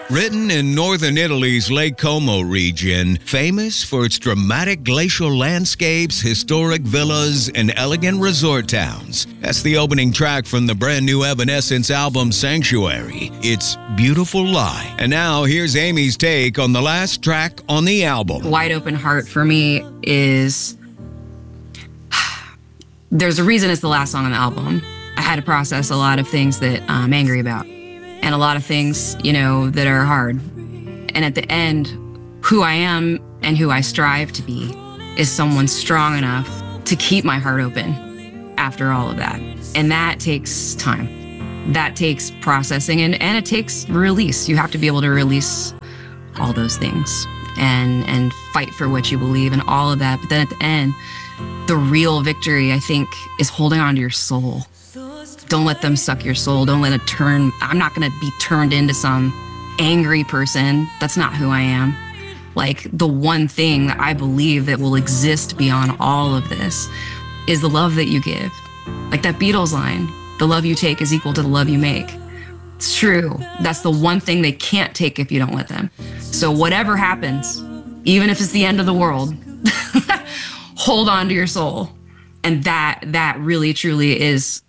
Written in northern Italy's Lake Como region, famous for its dramatic glacial landscapes, historic villas, and elegant resort towns. That's the opening track from the brand new Evanescence album Sanctuary. It's Beautiful Lie. And now here's Amy's take on the last track on the album. Wide Open Heart for me is... There's a reason it's the last song on the album. I had to process a lot of things that I'm angry about. And a lot of things, that are hard. And at the end, who I am and who I strive to be is someone strong enough to keep my heart open after all of that. And that takes time. That takes processing and it takes release. You have to be able to release all those things and fight for what you believe and all of that. But then at the end, the real victory, I think, is holding on to your soul. Don't let them suck your soul. Don't let it turn. I'm not going to be turned into some angry person. That's not who I am. Like, the one thing that I believe that will exist beyond all of this is the love that you give. Like that Beatles line, the love you take is equal to the love you make. It's true. That's the one thing they can't take if you don't let them. So whatever happens, even if it's the end of the world, hold on to your soul. And that really, truly is